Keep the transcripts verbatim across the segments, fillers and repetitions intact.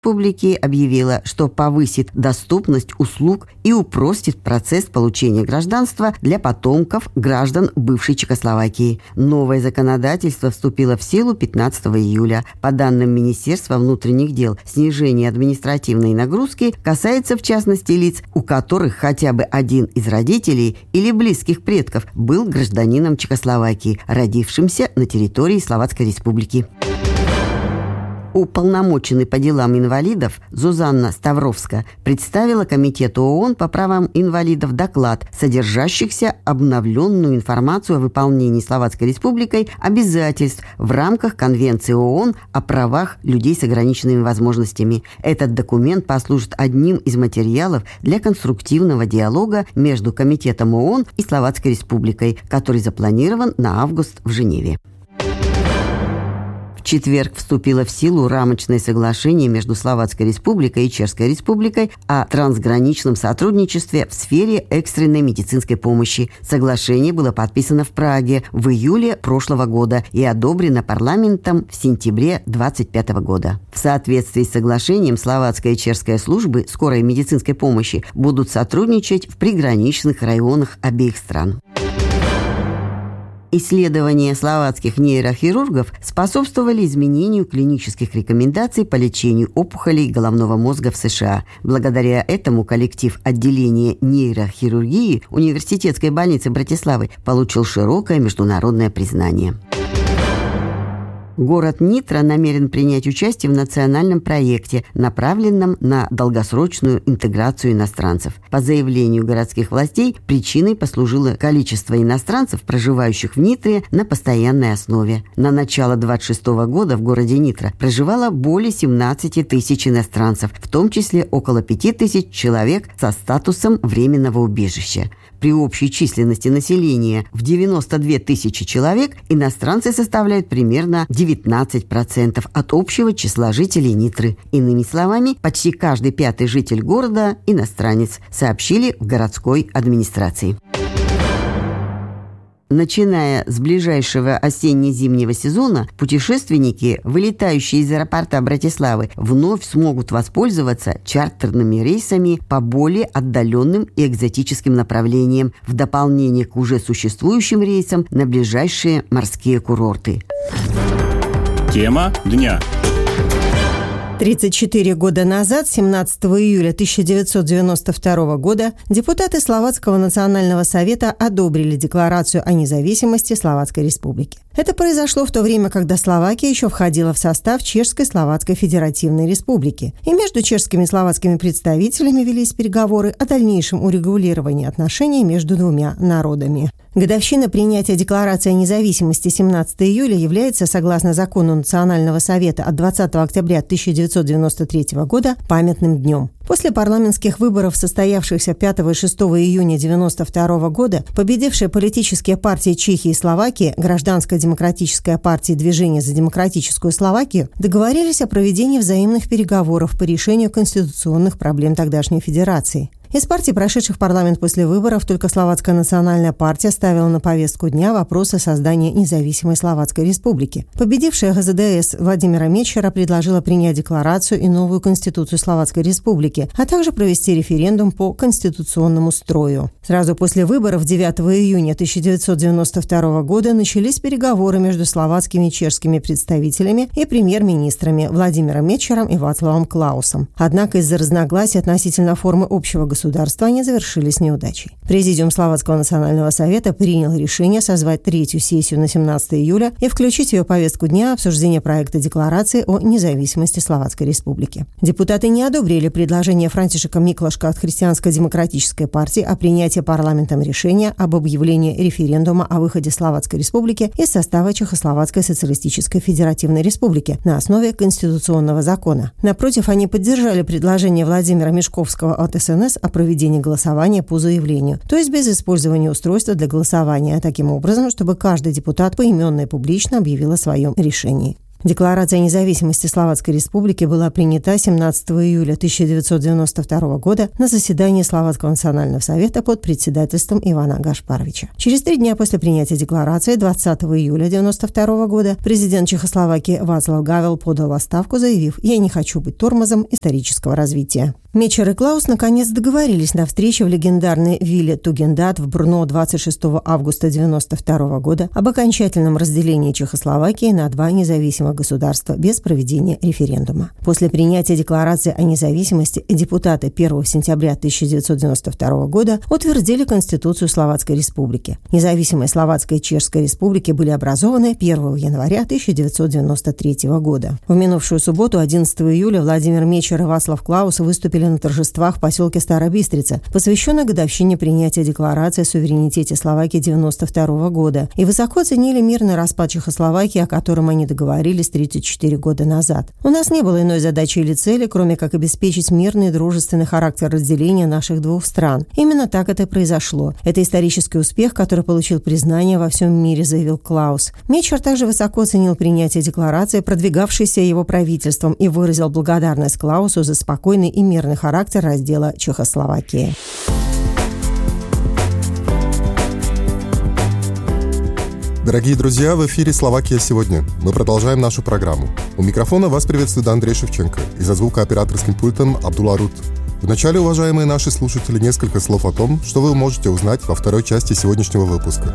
Республики объявила, что повысит доступность услуг и упростит процесс получения гражданства для потомков граждан бывшей Чехословакии. Новое законодательство вступило в силу пятнадцатого июля. По данным Министерства внутренних дел, снижение административной нагрузки касается в частности лиц, у которых хотя бы один из родителей или близких предков был гражданином Чехословакии, родившимся на территории Словацкой Республики. Уполномоченный по делам инвалидов Зузанна Ставровска представила Комитету ООН по правам инвалидов доклад, содержащийся обновленную информацию о выполнении Словацкой Республикой обязательств в рамках Конвенции ООН о правах людей с ограниченными возможностями. Этот документ послужит одним из материалов для конструктивного диалога между Комитетом ООН и Словацкой Республикой, который запланирован на август в Женеве. В четверг вступило в силу рамочное соглашение между Словацкой Республикой и Чешской Республикой о трансграничном сотрудничестве в сфере экстренной медицинской помощи. Соглашение было подписано в Праге в июле прошлого года и одобрено парламентом в сентябре две тысячи двадцать пятого года. В соответствии с соглашением словацкая и чешская службы скорой медицинской помощи будут сотрудничать в приграничных районах обеих стран. Исследования словацких нейрохирургов способствовали изменению клинических рекомендаций по лечению опухолей головного мозга в США. Благодаря этому коллектив отделения нейрохирургии Университетской больницы Братиславы получил широкое международное признание. Город Нитра намерен принять участие в национальном проекте, направленном на долгосрочную интеграцию иностранцев. По заявлению городских властей, причиной послужило количество иностранцев, проживающих в Нитре на постоянной основе. На начало две тысячи двадцать шестого года в городе Нитра проживало более семнадцати тысяч иностранцев, в том числе около пяти тысяч человек со статусом временного убежища. При общей численности населения в девяносто две тысячи человек иностранцы составляют примерно девятнадцать процентов от общего числа жителей Нитры. Иными словами, почти каждый пятый житель города – иностранец, сообщили в городской администрации. Начиная с ближайшего осенне-зимнего сезона, путешественники, вылетающие из аэропорта Братиславы, вновь смогут воспользоваться чартерными рейсами по более отдаленным и экзотическим направлениям, в дополнение к уже существующим рейсам на ближайшие морские курорты. Тема дня. тридцать четыре года назад, семнадцатого июля тысяча девятьсот девяносто второго года, депутаты Словацкого национального совета одобрили Декларацию о независимости Словацкой Республики. Это произошло в то время, когда Словакия еще входила в состав Чешской Словацкой Федеративной Республики. И между чешскими и словацкими представителями велись переговоры о дальнейшем урегулировании отношений между двумя народами. Годовщина принятия Декларации о независимости семнадцатого июля является, согласно закону Национального совета от двадцатого октября тысяча девятьсот девяносто третьего года, памятным днем. После парламентских выборов, состоявшихся пятого и шестого июня девяносто второго года, победившие политические партии Чехии и Словакии, Гражданская демократическая партия и Движение за демократическую Словакию, договорились о проведении взаимных переговоров по решению конституционных проблем тогдашней федерации. Из партий, прошедших парламент после выборов, только Словацкая национальная партия ставила на повестку дня вопрос о создании независимой Словацкой Республики. Победившая ГЗДС Владимира Мечера предложила принять декларацию и новую конституцию Словацкой Республики, а также провести референдум по конституционному строю. Сразу после выборов девятого июня тысяча девятьсот девяносто второго года начались переговоры между словацкими и чешскими представителями и премьер-министрами Владимиром Мечером и Вацлавом Клаусом. Однако из-за разногласий относительно формы общего государства государства они завершились неудачей. Президиум Словацкого национального совета принял решение созвать третью сессию на семнадцатого июля и включить в ее повестку дня обсуждение проекта декларации о независимости Словацкой Республики. Депутаты не одобрили предложение Франтишека Миклашка от Христианско-демократической партии о принятии парламентом решения об объявлении референдума о выходе Словацкой Республики из состава Чехословацкой социалистической федеративной республики на основе конституционного закона. Напротив, они поддержали предложение Владимира Мешковского от СНС о проведении голосования по заявлению, то есть без использования устройства для голосования, таким образом, чтобы каждый депутат поименно и публично объявил о своем решении. Декларация о независимости Словацкой Республики была принята семнадцатого июля тысяча девятьсот девяносто второго года на заседании Словацкого национального совета под председательством Ивана Гашпаровича. Через три дня после принятия декларации, двадцатого июля девяносто второго года, президент Чехословакии Václav Havel подал отставку, заявив: «Я не хочу быть тормозом исторического развития». Мечер и Клаус наконец договорились на встрече в легендарной вилле Тугендат в Брно двадцать шестого августа девяносто второго года об окончательном разделении Чехословакии на два независимых государства без проведения референдума. После принятия декларации о независимости депутаты первого сентября тысяча девятьсот девяносто второго года утвердили Конституцию Словацкой Республики. Независимые Словацкая и Чешская республики были образованы первого января тысяча девятьсот девяносто третьего года. В минувшую субботу, одиннадцатого июля, Владимир Мечер и Вацлав Клаус выступили на торжествах в поселке Старая Бистрица, посвященных годовщине принятия декларации о суверенитете Словакии девяносто второго года, и высоко оценили мирный распад Чехословакии, о котором они договорились тридцать четыре года назад. У нас не было иной задачи или цели, кроме как обеспечить мирный и дружественный характер разделения наших двух стран. Именно так это и произошло. Это исторический успех, который получил признание во всем мире, заявил Клаус. Мечер также высоко оценил принятие декларации, продвигавшейся его правительством, и выразил благодарность Клаусу за спокойный и мирный характер раздела Чехословакии. Дорогие друзья, в эфире «Словакия сегодня». Мы продолжаем нашу программу. У микрофона вас приветствует Андрей Шевченко и за звукооператорским пультом Абдулла Рут. Вначале, уважаемые наши слушатели, несколько слов о том, что вы можете узнать во второй части сегодняшнего выпуска.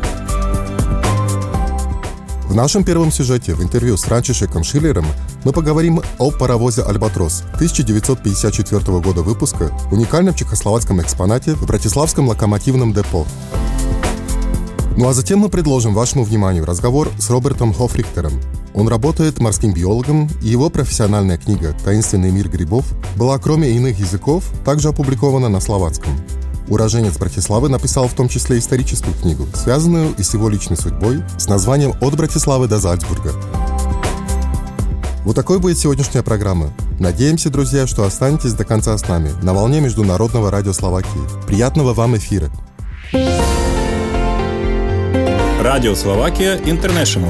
В нашем первом сюжете в интервью с Франчишеком Шиллером мы поговорим о паровозе «Альбатрос» тысяча девятьсот пятьдесят четвёртого года выпуска, уникальном чехословацком экспонате в Братиславском локомотивном депо. Ну а затем мы предложим вашему вниманию разговор с Робертом Хофрихтером. Он работает морским биологом, и его профессиональная книга «Таинственный мир грибов» была, кроме иных языков, также опубликована на словацком. Уроженец Братиславы написал в том числе историческую книгу, связанную и с его личной судьбой, с названием «От Братиславы до Зальцбурга». Вот такой будет сегодняшняя программа. Надеемся, друзья, что останетесь до конца с нами на волне Международного радио Словакии. Приятного вам эфира! Радио Словакия Интернешнл.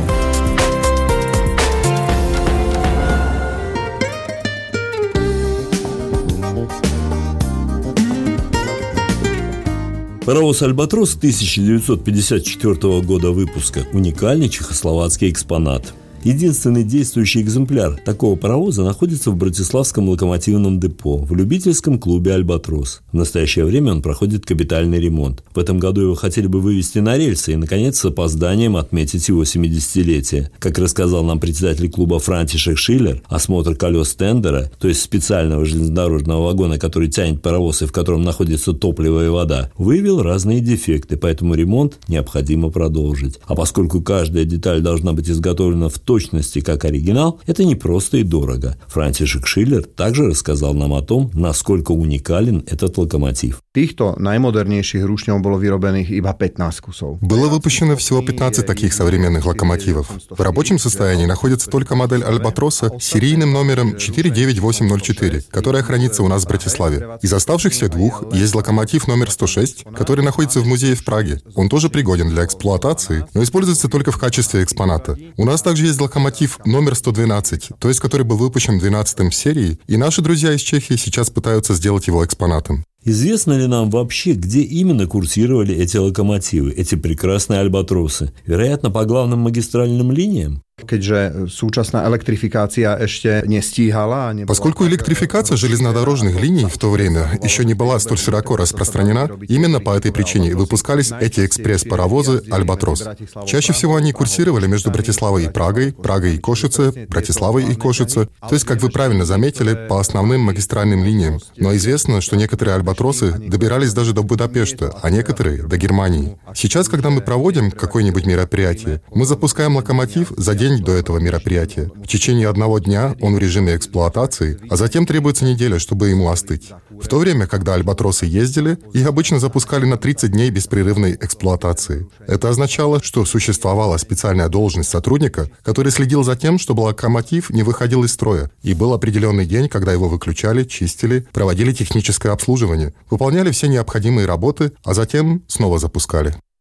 Паровоз «Альбатрос» тысяча девятьсот пятьдесят четвёртого года выпуска – уникальный чехословацкий экспонат. Единственный действующий экземпляр такого паровоза находится в Братиславском локомотивном депо в любительском клубе «Альбатрос». В настоящее время он проходит капитальный ремонт. В этом году его хотели бы вывести на рельсы и, наконец, с опозданием отметить его семидесятилетие. Как рассказал нам председатель клуба Франчишек Шиллер, осмотр колес тендера, то есть специального железнодорожного вагона, который тянет паровоз и в котором находится топливо и вода, выявил разные дефекты, поэтому ремонт необходимо продолжить. А поскольку каждая деталь должна быть изготовлена в точности как оригинал, это непросто и дорого. Франчишек Шиллер также рассказал нам о том, насколько уникален этот локомотив. Týchto najmodernejších rušňov bolo vyrobených iba pätnásť kusov. Было выпущено всего пятнадцать таких современных локомотивов. В рабочем состоянии находится только модель «Альбатроса» с серийным номером четыре девять восемь ноль четыре, которая хранится у нас в Братиславе. Из оставшихся двух есть локомотив номер сто шесть, который находится в музее в Праге. Он тоже пригоден для эксплуатации, но используется только в качестве экспоната. У нас также есть локомотив номер сто двенадцать, то есть который был выпущен двенадцатым в серии, и наши друзья из Чехии сейчас пытаются сделать его экспонатом. Известно ли нам вообще, где именно курсировали эти локомотивы, эти прекрасные альбатросы? Вероятно, по главным магистральным линиям? Keďže súčasná elektrifikácia ešte nestíhala. Поскольку электрификация железнодорожных линий в то время еще не была столь широко распространена, именно по этой причине выпускались эти экспресс-паровозы «Альбатрос». Чаще всего они курсировали между Братиславой и Прагой, Прагой и Кошице, Братиславой и Кошице, то есть, как вы правильно заметили, по основным магистральным линиям. Но известно, что некоторые «Альбатросы» добирались даже до Будапешта, а некоторые — до Германии. Сейчас, когда мы проводим какое-нибудь мероприятие, мы запускаем локомотив за день до этого мероприятия. В течение одного дня он в режиме эксплуатации, а затем требуется неделя, чтобы ему остыть. В то время, когда альбатросы ездили, их обычно запускали на тридцать дней беспрерывной эксплуатации. Это означало, что существовала специальная должность сотрудника, который следил за тем, чтобы локомотив не выходил из строя, и был определенный день, когда его выключали, чистили, проводили техническое обслуживание, выполняли все необходимые работы, а затем снова запускали.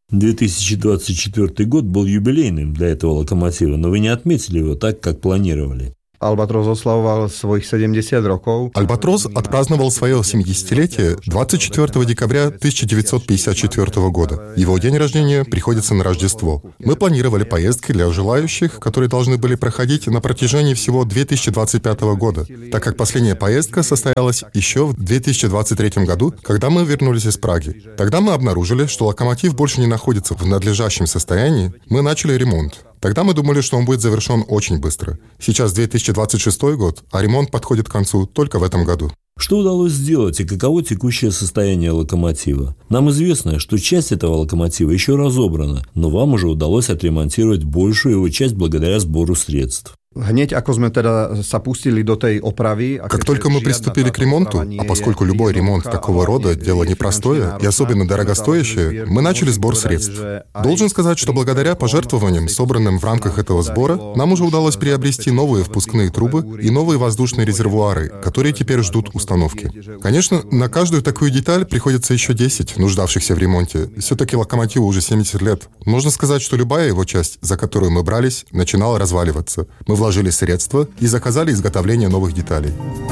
две тысячи двадцать четвёртый год был юбилейным для этого локомотива, но вы не отметили его так, как планировали. Albatros oslavoval svojich sedemdesiat rokov. Альбатрос отпраздновал свое семидесятилетие двадцать четвёртого декабря тысяча девятьсот пятьдесят четвёртого года. Его день рождения приходится на Рождество. Мы планировали поездки для желающих, которые должны были проходить на протяжении всего две тысячи двадцать пятого года, так как последняя поездка состоялась еще в две тысячи двадцать третьем году, когда мы вернулись из Праги. Тогда мы обнаружили, что локомотив больше не находится в надлежащем состоянии. Мы начали ремонт. Тогда мы думали, что он будет завершен очень быстро. Сейчас две тысячи двадцать шестой год, а ремонт подходит к концу только в этом году. Что удалось сделать и каково текущее состояние локомотива? Нам известно, что часть этого локомотива еще разобрана, но вам уже удалось отремонтировать большую его часть благодаря сбору средств. Hneď ako sme teda sa pustili do tej opravy... Как только мы приступили к ремонту, а поскольку любой ремонт такого рода – дело непростое и особенно дорогостоящее, мы начали сбор средств. Должен сказать, что благодаря пожертвованиям, собранным в рамках этого сбора, нам уже удалось приобрести новые впускные трубы и новые воздушные резервуары, которые теперь ждут установки. Конечно, на каждую такую деталь приходится еще десять, нуждавшихся в ремонте. Все-таки локомотиву уже семьдесят лет. Можно сказать, что любая его часть, за которую мы брались, начинала разваливаться. Мы вложили средства и заказали изготовление новых деталей.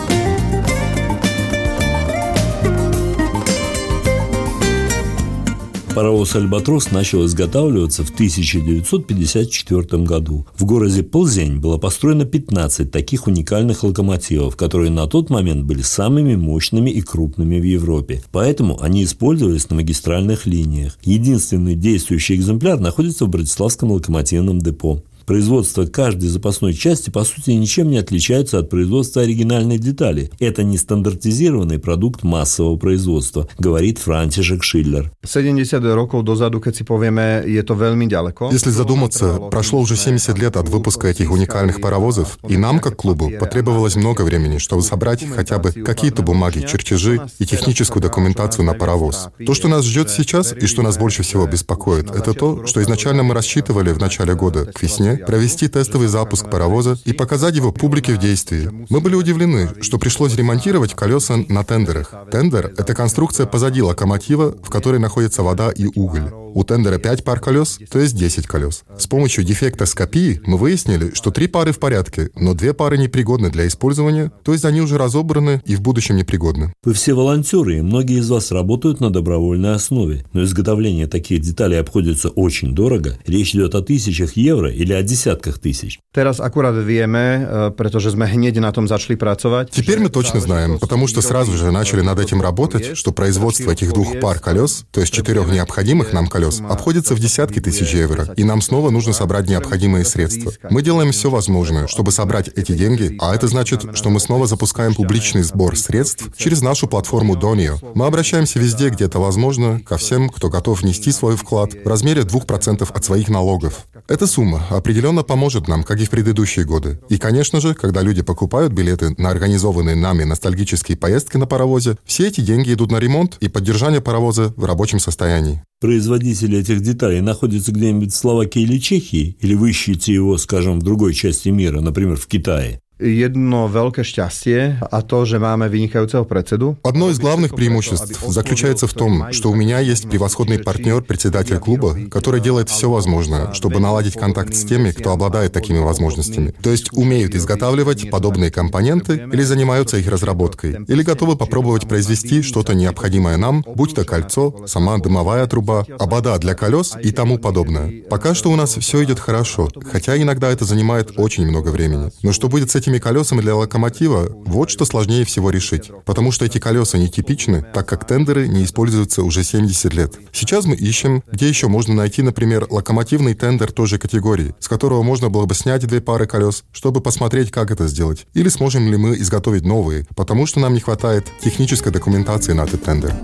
Паровоз «Альбатрос» начал изготавливаться в тысяча девятьсот пятьдесят четвёртом году. В городе Плзень было построено пятнадцать таких уникальных локомотивов, которые на тот момент были самыми мощными и крупными в Европе. Поэтому они использовались на магистральных линиях. Единственный действующий экземпляр находится в Братиславском локомотивном депо. Производство каждой запасной части, по сути, ничем не отличается от производства оригинальной детали. Это не стандартизированный продукт массового производства, говорит Франтишек Шиллер. sedemdesiat rokov dozadu, keď si povieme, je to veľmi ďaleko. Если задуматься, прошло уже семьдесят лет от выпуска этих уникальных паровозов, и нам, как клубу, потребовалось много времени, чтобы собрать хотя бы какие-то бумаги, чертежи и техническую документацию на паровоз. То, что нас ждет сейчас и что нас больше всего беспокоит, это то, что изначально мы рассчитывали в начале года, к весне, провести тестовый запуск паровоза и показать его публике в действии. Мы были удивлены, что пришлось ремонтировать колеса на тендерах. Тендер – это конструкция позади локомотива, в которой находится вода и уголь. У тендера пять пар колес, то есть десять колес. С помощью дефектоскопии мы выяснили, что три пары в порядке, но две пары непригодны для использования, то есть они уже разобраны и в будущем непригодны. Вы все волонтеры, и многие из вас работают на добровольной основе. Но изготовление таких деталей обходится очень дорого. Речь идет о тысячах евро или о десятках тысяч. Teraz akurát vieme, pretože sme hneď na tom začali pracovať. Теперь мы точно знаем, потому что сразу же начали над этим работать, что производство этих двух пар колес, то есть четырех необходимых нам колес, обходится в десятки тысяч евро, и нам снова нужно собрать необходимые средства. Мы делаем все возможное, чтобы собрать эти деньги, а это значит, что мы снова запускаем публичный сбор средств через нашу платформу Donio. Мы обращаемся везде, где это возможно, ко всем, кто готов внести свой вклад в размере двух процентов от своих налогов. Эта сумма определенно поможет нам, как и в предыдущие годы. И, конечно же, когда люди покупают билеты на организованные нами ностальгические поездки на паровозе, все эти деньги идут на ремонт и поддержание паровоза в рабочем состоянии. Производители этих деталей находятся где-нибудь в Словакии или Чехии? Или вы ищете его, скажем, в другой части мира, например, в Китае? Jedno veľké šťastie a to, že máme vynikajúceho predsedu. Одно из главных преимуществ заключается в том, что у меня есть превосходный партнер, председатель клуба, который делает все возможное, чтобы наладить контакт с теми, кто обладает такими возможностями. То есть умеют изготавливать подобные компоненты или занимаются их разработкой, или готовы попробовать произвести что-то необходимое нам, будь то кольцо, сама дымовая труба, обода для колес и тому подобное. Пока что у нас все идет хорошо, хотя иногда это занимает очень много времени. Но что будет с этими колесами для локомотива, вот что сложнее всего решить. Потому что эти колеса нетипичны, так как тендеры не используются уже семьдесят лет. Сейчас мы ищем, где еще можно найти, например, локомотивный тендер той же категории, с которого можно было бы снять две пары колес, чтобы посмотреть, как это сделать. Или сможем ли мы изготовить новые, потому что нам не хватает технической документации на этот тендер.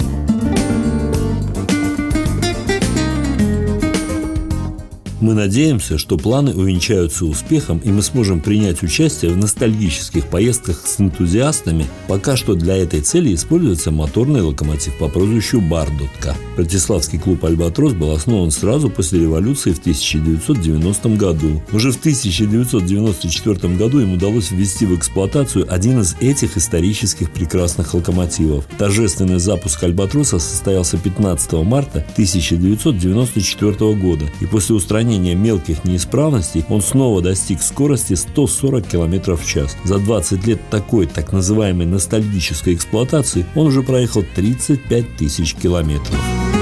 Мы надеемся, что планы увенчаются успехом, и мы сможем принять участие в ностальгических поездках с энтузиастами. Пока что для этой цели используется моторный локомотив по прозвищу «Бардотка». Братиславский клуб «Альбатрос» был основан сразу после революции в тысяча девятьсот девяностом году. Уже в тысяча девятьсот девяносто четвёртом году им удалось ввести в эксплуатацию один из этих исторических прекрасных локомотивов. Торжественный запуск «Альбатроса» состоялся пятнадцатого марта тысяча девятьсот девяносто четвёртого года, и после устранения мелких неисправностей он снова достиг скорости сто сорок километров в час. За двадцать лет такой так называемой ностальгической эксплуатации он уже проехал тридцать пять тысяч километров.